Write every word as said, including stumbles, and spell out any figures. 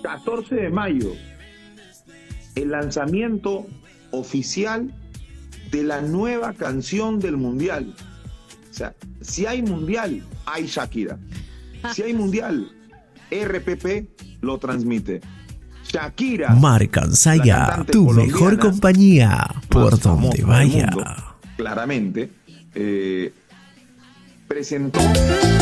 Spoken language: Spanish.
catorce de mayo, el lanzamiento oficial de la nueva canción del Mundial. O sea, si hay Mundial, hay Shakira. Si hay Mundial, R P P lo transmite. Shakira, Marca Saya, tu mejor compañía, por donde vaya. Mundo, claramente, eh, presentó...